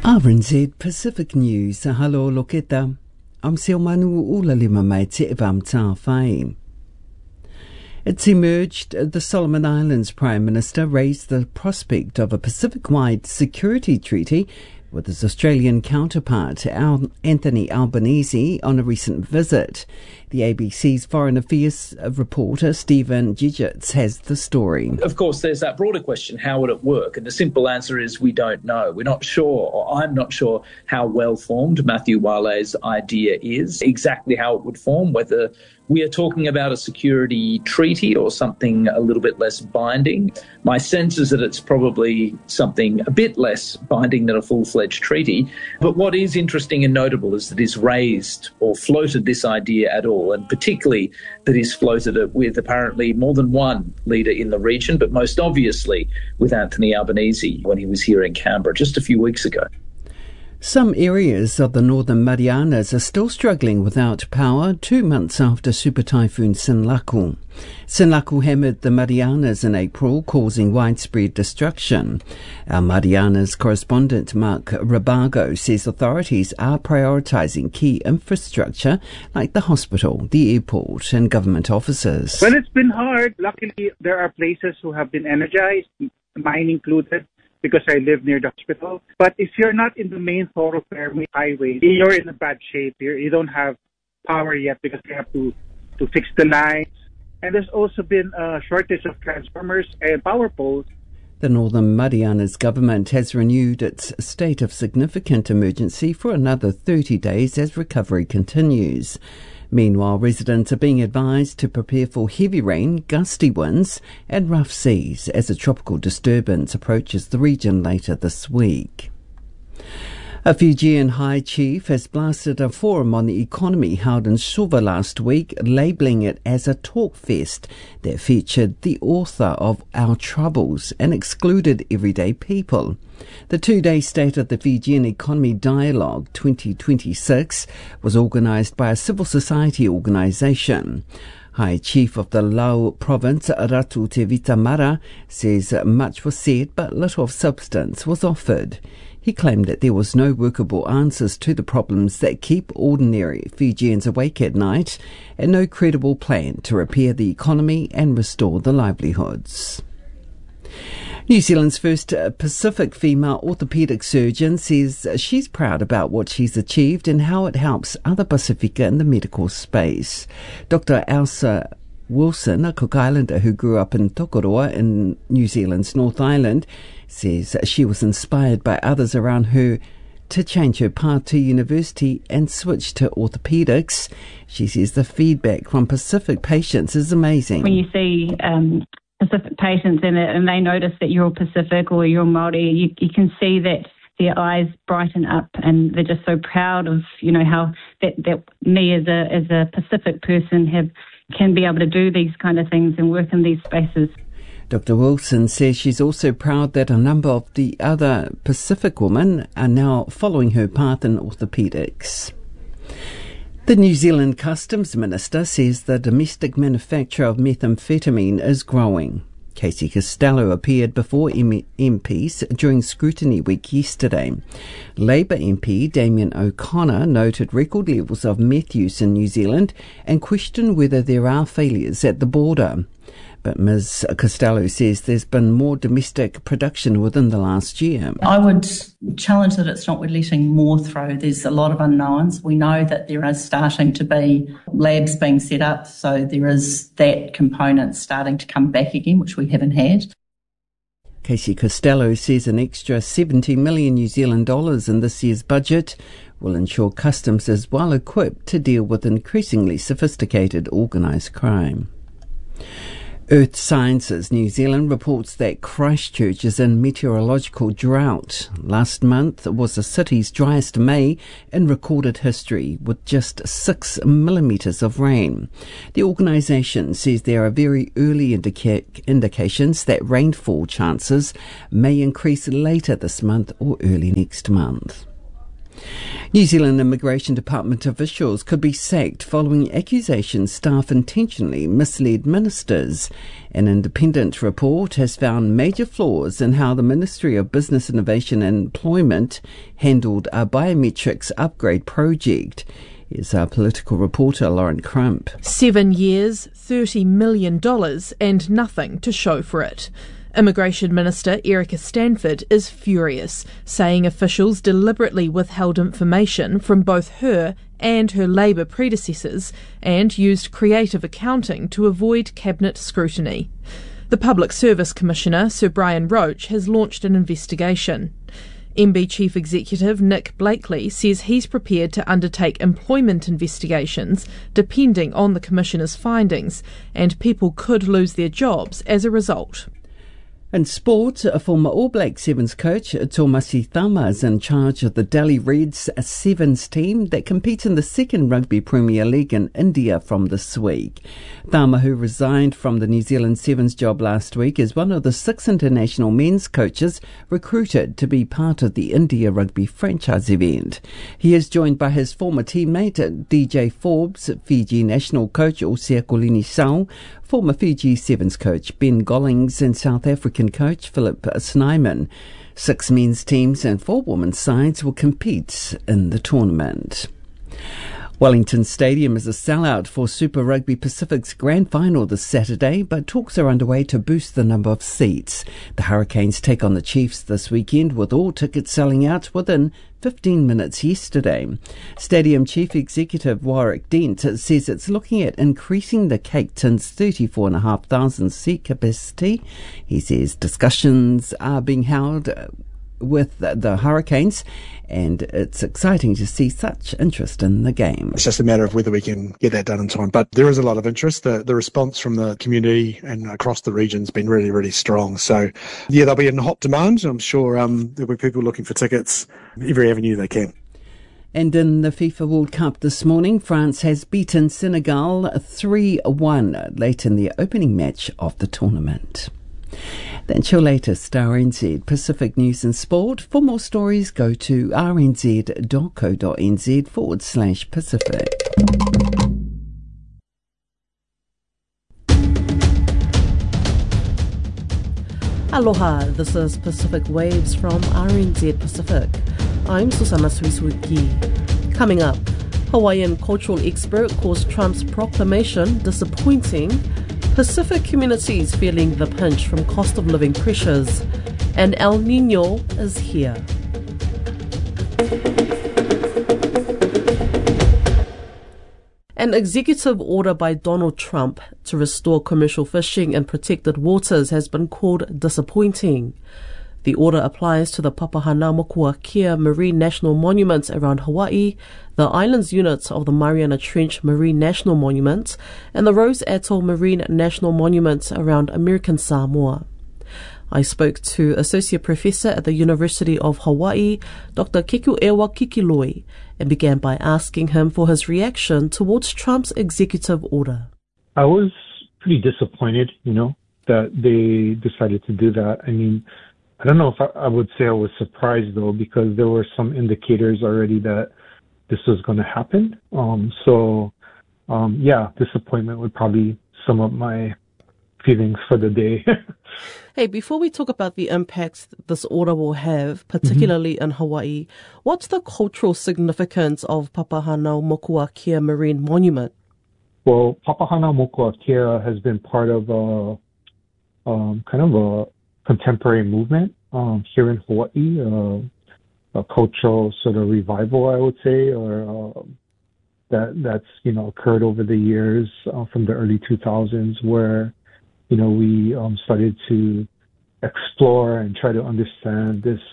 RNZ Pacific News. Halo loketa. Am seo manu ula lima mai te evam tā whai. It's emerged the Solomon Islands Prime Minister raised the prospect of a Pacific-wide security treaty with his Australian counterpart, Anthony Albanese, on a recent visit. The ABC's Foreign Affairs reporter, Stephen Gigitz, has the story. Of course, there's that broader question, how would it work? And the simple answer is we don't know. We're not sure, or I'm not sure, how well-formed Matthew Wale's idea is, exactly how it would form, whether we are talking about a security treaty or something a little bit less binding. My sense is that it's probably something a bit less binding than a full-fledged treaty. But what is interesting and notable is that he's raised or floated this idea at all, and particularly that he's floated it with apparently more than one leader in the region, but most obviously with Anthony Albanese when he was here in Canberra just a few weeks ago. Some areas of the northern Marianas are still struggling without power 2 months after Super Typhoon Sinlaku. Sinlaku hammered the Marianas in April, causing widespread destruction. Our Marianas correspondent Mark Rabago says authorities are prioritising key infrastructure like the hospital, the airport and government offices. Well, it's been hard. Luckily, there are places who have been energized, mine included, because I live near the hospital. But if you're not in the main thoroughfare, main highway, you're in a bad shape. You don't have power yet because you have to fix the lines. And there's also been a shortage of transformers and power poles. The Northern Marianas government has renewed its state of significant emergency for another 30 days as recovery continues. Meanwhile, residents are being advised to prepare for heavy rain, gusty winds and rough seas as a tropical disturbance approaches the region later this week. A Fijian High Chief has blasted a forum on the economy held in Suva last week, labelling it as a talk fest that featured the author of Our Troubles and excluded everyday people. The two-day State of the Fijian Economy Dialogue 2026 was organised by a civil society organisation. High Chief of the Lau Province, Ratu Te Vitamara, says much was said but little of substance was offered. He claimed that there was no workable answers to the problems that keep ordinary Fijians awake at night and no credible plan to repair the economy and restore the livelihoods. New Zealand's first Pacific female orthopaedic surgeon says she's proud about what she's achieved and how it helps other Pasifika in the medical space. Dr. Elsa Wilson, a Cook Islander who grew up in Tokoroa in New Zealand's North Island, says she was inspired by others around her to change her path to university and switch to orthopaedics. She says the feedback from Pacific patients is amazing. When you see Pacific patients and they notice that you're Pacific or you're Māori, you can see that their eyes brighten up and they're just so proud of, how that me as a Pacific person can be able to do these kind of things and work in these spaces. Dr. Wilson says she's also proud that a number of the other Pacific women are now following her path in orthopaedics. The New Zealand Customs Minister says the domestic manufacture of methamphetamine is growing. Casey Costello appeared before MPs during Scrutiny Week yesterday. Labour MP Damien O'Connor noted record levels of meth use in New Zealand and questioned whether there are failures at the border. But Ms. Costello says there's been more domestic production within the last year. I would challenge that it's not we're letting more through. There's a lot of unknowns. We know that there is starting to be labs being set up, so there is that component starting to come back again, which we haven't had. Casey Costello says an extra 70 million New Zealand dollars in this year's budget will ensure Customs is well equipped to deal with increasingly sophisticated organised crime. Earth Sciences New Zealand reports that Christchurch is in meteorological drought. Last month was the city's driest May in recorded history, with just 6 millimetres of rain. The organisation says there are very early indications that rainfall chances may increase later this month or early next month. New Zealand Immigration Department officials could be sacked following accusations staff intentionally misled ministers. An independent report has found major flaws in how the Ministry of Business Innovation and Employment handled a biometrics upgrade project. Here's our political reporter, Lauren Crump. 7 years, $30 million and nothing to show for it. Immigration Minister Erica Stanford is furious, saying officials deliberately withheld information from both her and her Labour predecessors and used creative accounting to avoid cabinet scrutiny. The Public Service Commissioner, Sir Brian Roche, has launched an investigation. MB Chief Executive Nick Blakely says he's prepared to undertake employment investigations depending on the Commissioner's findings, and people could lose their jobs as a result. In sport, a former All Black Sevens coach, Tomasi Thama, is in charge of the Delhi Reds Sevens team that competes in the second Rugby Premier League in India from this week. Thama, who resigned from the New Zealand Sevens job last week, is one of the 6 international men's coaches recruited to be part of the India Rugby franchise event. He is joined by his former teammate, DJ Forbes, Fiji national coach Osea Kolini-Sau, former Fiji Sevens coach Ben Gollings and South African coach Philip Snyman. 6 men's teams and 4 women's sides will compete in the tournament. Wellington Stadium is a sellout for Super Rugby Pacific's grand final this Saturday, but talks are underway to boost the number of seats. The Hurricanes take on the Chiefs this weekend, with all tickets selling out within 15 minutes yesterday. Stadium Chief Executive Warwick Dent says it's looking at increasing the Cake Tin's 34,500 seat capacity. He says discussions are being held with the Hurricanes, and it's exciting to see such interest in the game. It's just a matter of whether we can get that done in time. But there is a lot of interest. The response from the community and across the region has been really, really strong. So, yeah, they'll be in hot demand. I'm sure there'll be people looking for tickets every avenue they can. And in the FIFA World Cup this morning, France has beaten Senegal 3-1 late in the opening match of the tournament. That's your latest RNZ Pacific News and Sport. For more stories, go to rnz.co.nz/Pacific. Aloha, this is Pacific Waves from RNZ Pacific. I'm Susana Suisuki. Coming up, Hawaiian cultural expert calls Trump's proclamation disappointing, Pacific communities feeling the pinch from cost of living pressures, and El Niño is here. An executive order by Donald Trump to restore commercial fishing in protected waters has been called disappointing. The order applies to the Papahanaumokuakea Kea Marine National Monument around Hawaii, the islands unit of the Mariana Trench Marine National Monument, and the Rose Atoll Marine National Monument around American Samoa. I spoke to Associate Professor at the University of Hawaii, Dr. Kekuewa Kikiloi, and began by asking him for his reaction towards Trump's executive order. I was pretty disappointed, that they decided to do that. I mean, I don't know if I would say I was surprised, though, because there were some indicators already that this was going to happen. Disappointment would probably sum up my feelings for the day. Hey, before we talk about the impacts this order will have, particularly in Hawaii, what's the cultural significance of Papahanaumokuakea Kea Marine Monument? Well, Papahanaumokuakea Kea has been part of a contemporary movement here in Hawaii, a cultural sort of revival, I would say, or that's occurred over the years from the early 2000s, where we started to explore and try to understand this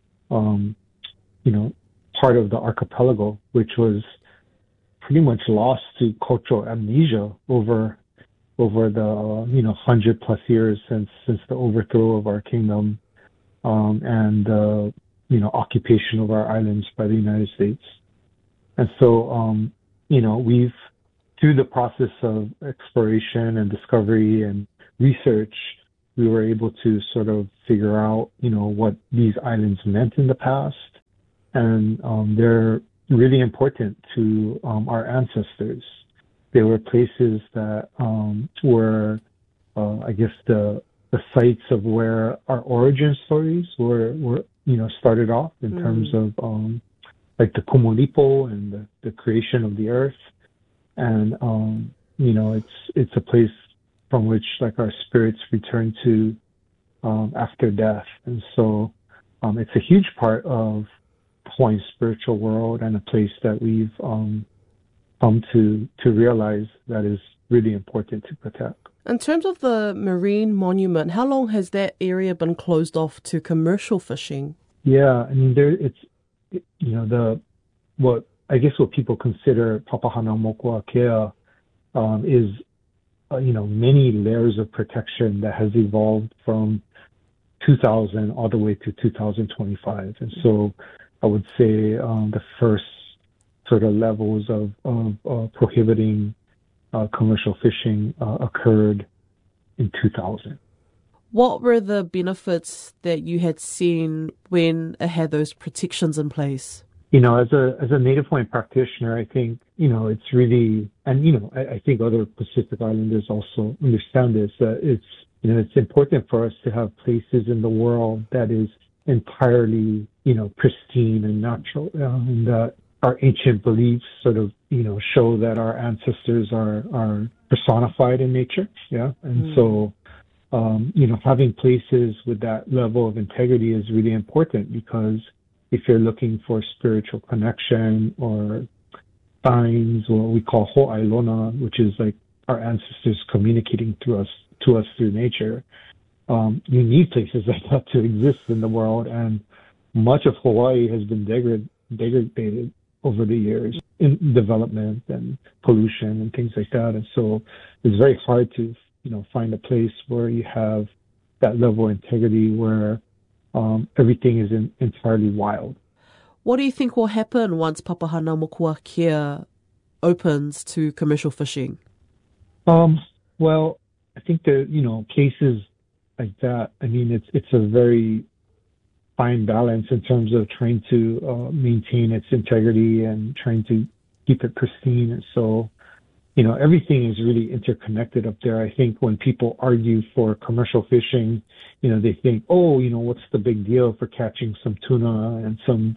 part of the archipelago, which was pretty much lost to cultural amnesia over the 100+ years since the overthrow of our kingdom and occupation of our islands by the United States. And so we've, through the process of exploration and discovery and research, we were able to sort of figure out what these islands meant in the past, and they're really important to our ancestors. They were places that were, I guess, the sites of where our origin stories were started off in terms of like the Kumolipo and the creation of the earth. And, it's a place from which like our spirits return to after death. And so it's a huge part of Hawaii's spiritual world and a place that we've come to realize that is really important to protect. In terms of the marine monument, how long has that area been closed off to commercial fishing? Yeah, I mean, what people consider Papahanaumokuakea is, many layers of protection that has evolved from 2000 all the way to 2025. And so I would say the first sort of levels of prohibiting commercial fishing occurred in 2000. What were the benefits that you had seen when it had those protections in place? As a Native Hawaiian practitioner, I think, it's really, and, I think other Pacific Islanders also understand this, that it's important for us to have places in the world that is entirely, pristine and natural, and that our ancient beliefs sort of, show that our ancestors are personified in nature. Yeah. And so, having places with that level of integrity is really important, because if you're looking for spiritual connection or signs, or what we call ho'ailona, which is like our ancestors communicating to us through nature, you need places like that to exist in the world. And much of Hawaii has been degraded over the years in development and pollution and things like that. And so it's very hard to, find a place where you have that level of integrity where everything is entirely wild. What do you think will happen once Papahanaumokuakea opens to commercial fishing? Well, I think that, cases like that, I mean, it's a very fine balance in terms of trying to maintain its integrity and trying to keep it pristine. And so, everything is really interconnected up there. I think when people argue for commercial fishing, they think, what's the big deal for catching some tuna and some,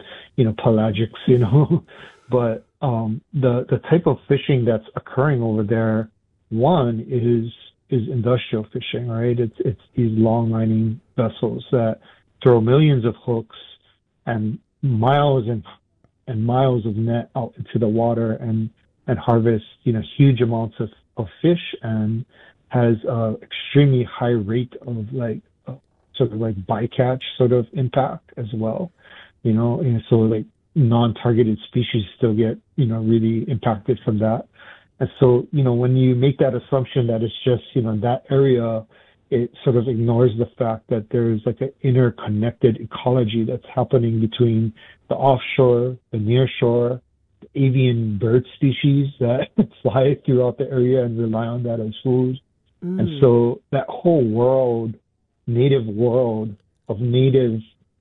pelagics, but the type of fishing that's occurring over there, one is industrial fishing, right? It's these long lining vessels that throw millions of hooks and miles and miles of net out into the water and harvest, huge amounts of fish, and has extremely high rate of sort of like bycatch sort of impact as well, and so like non-targeted species still get, really impacted from that. And so, when you make that assumption that it's just, that area, it sort of ignores the fact that there's like an interconnected ecology that's happening between the offshore, the nearshore, the avian bird species that fly throughout the area and rely on that as food. And so that whole world, native world of native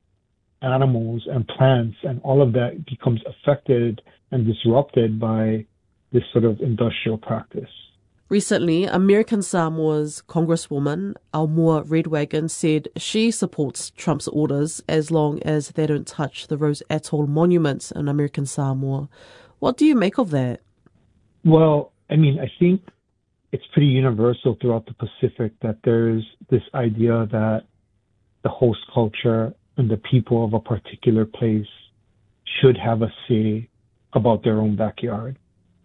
animals and plants and all of that becomes affected and disrupted by this sort of industrial practice. Recently, American Samoa's Congresswoman Aumua Redwagon said she supports Trump's orders as long as they don't touch the Rose Atoll monuments in American Samoa. What do you make of that? Well, I mean, I think it's pretty universal throughout the Pacific that there's this idea that the host culture and the people of a particular place should have a say about their own backyard.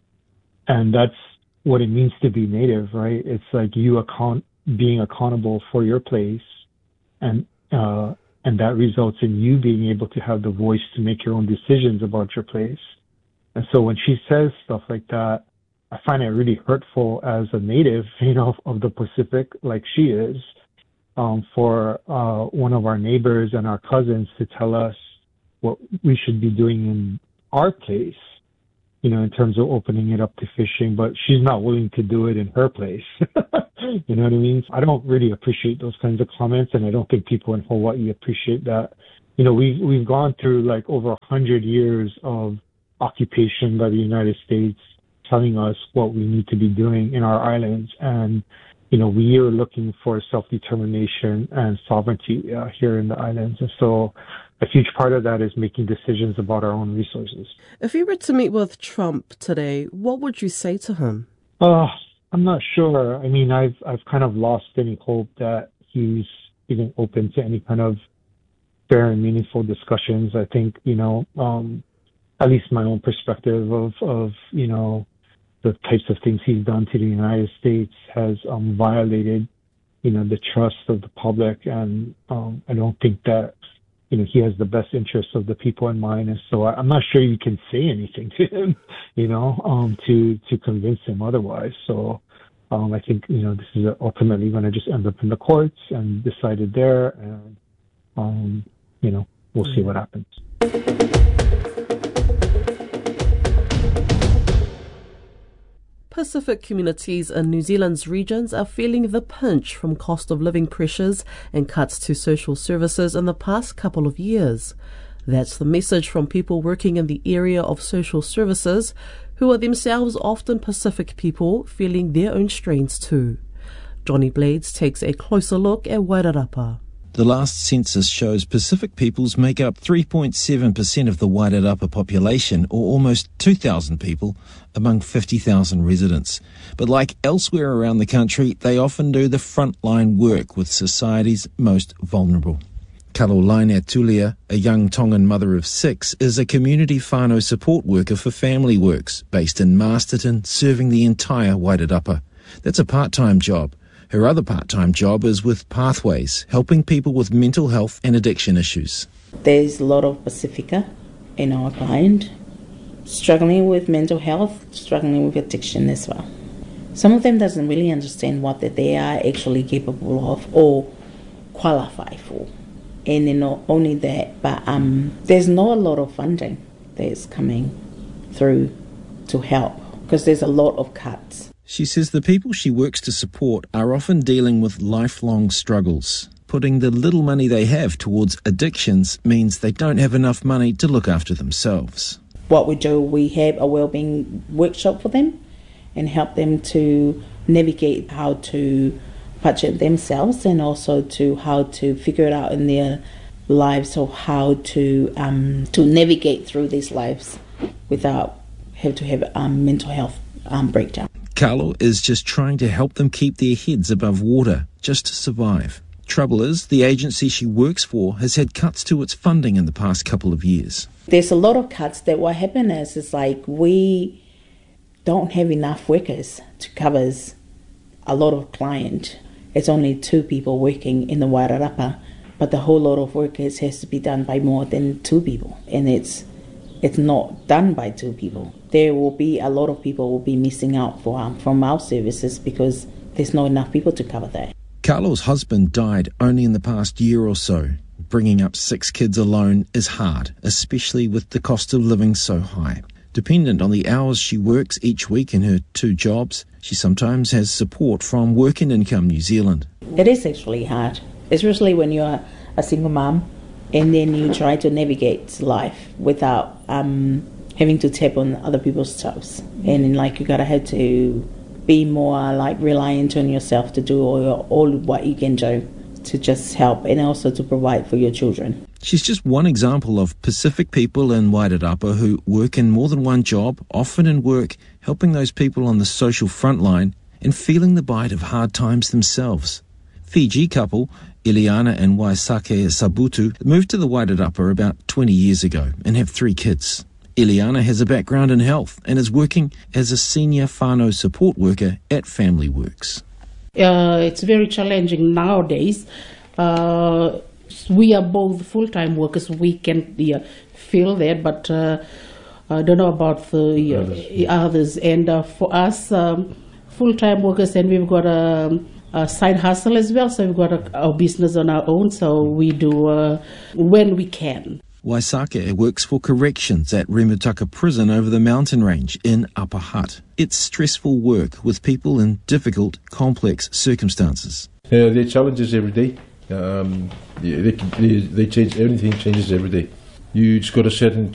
And that's what it means to be native, right? It's like you being accountable for your place, and that results in you being able to have the voice to make your own decisions about your place. And so when she says stuff like that, I find it really hurtful as a native, of the Pacific, like she is, for one of our neighbors and our cousins to tell us what we should be doing in our place, in terms of opening it up to fishing, but she's not willing to do it in her place. You know what I mean? I don't really appreciate those kinds of comments, and I don't think people in Hawaii appreciate that. We've gone through like over 100 years of occupation by the United States telling us what we need to be doing in our islands. And, we are looking for self-determination and sovereignty here in the islands. And so a huge part of that is making decisions about our own resources. If you were to meet with Trump today, what would you say to him? I'm not sure. I mean, I've kind of lost any hope that he's even open to any kind of fair and meaningful discussions. I think, at least my own perspective of the types of things he's done to the United States has violated, the trust of the public. And I don't think that, he has the best interests of the people in mind. And so I'm not sure you can say anything to him, to convince him otherwise. So I think, this is ultimately going to just end up in the courts and decided there. And, we'll see what happens. Pacific communities in New Zealand's regions are feeling the pinch from cost of living pressures and cuts to social services in the past couple of years. That's the message from people working in the area of social services, who are themselves often Pacific people feeling their own strains too. Johnny Blades takes a closer look at Wairarapa. The last census shows Pacific peoples make up 3.7% of the Wairarapa population, or almost 2,000 people among 50,000 residents. But like elsewhere around the country, they often do the frontline work with society's most vulnerable. Kalolaina Tulia, a young Tongan mother of 6, is a community whānau support worker for Family Works, based in Masterton, serving the entire Wairarapa. That's a part-time job. Her other part-time job is with Pathways, helping people with mental health and addiction issues. There's a lot of Pacifica in our client, struggling with mental health, struggling with addiction as well. Some of them doesn't really understand what that they are actually capable of or qualify for. And then not only that, but there's not a lot of funding that's coming through to help because there's a lot of cuts. She says the people she works to support are often dealing with lifelong struggles. Putting the little money they have towards addictions means they don't have enough money to look after themselves. What we do, we have a wellbeing workshop for them and help them to navigate how to budget themselves and also to how to figure it out in their lives of how to navigate through these lives without have to have a mental health breakdown. Carlo is just trying to help them keep their heads above water, just to survive. Trouble is, the agency she works for has had cuts to its funding in the past couple of years. There's a lot of cuts that what happened is like we don't have enough workers to cover a lot of client. It's only 2 people working in the Wairarapa, but the whole lot of workers has to be done by more than 2 people, and it's not done by 2 people. There will be a lot of people will be missing out from our services because there's not enough people to cover that. Carlo's husband died only in the past year or so. Bringing up 6 kids alone is hard, especially with the cost of living so high. Dependent on the hours she works each week in her 2 jobs, she sometimes has support from Work and Income New Zealand. It is actually hard, especially when you're a single mom and then you try to navigate life without having to tap on other people's stuffs. And like you gotta have to be more like reliant on yourself to do all what you can do to just help and also to provide for your children. She's just one example of Pacific people in Wairarapa who work in more than one job, often in work, helping those people on the social front line and feeling the bite of hard times themselves. Fiji couple, Ileana and Waisake Sabutu, moved to the Wairarapa about 20 years ago and have 3 kids. Ileana has a background in health and is working as a senior whānau support worker at Family Works. It's very challenging nowadays. We are both full-time workers. We can feel that, but I don't know about the others. And for us, full-time workers, and we've got a side hustle as well. So we've got our business on our own. So we do when we can. Waisake works for corrections at Remutaka Prison over the mountain range in Upper Hutt. It's stressful work with people in difficult, complex circumstances. There are challenges every day. They change. Everything changes every day. You just got to sit and